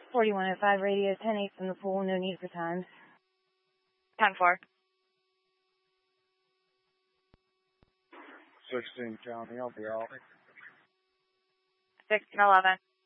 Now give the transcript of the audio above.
4105 radio, 10-8 from the pool, no need for times. 10-4. 16 County, I'll be out. 16-11.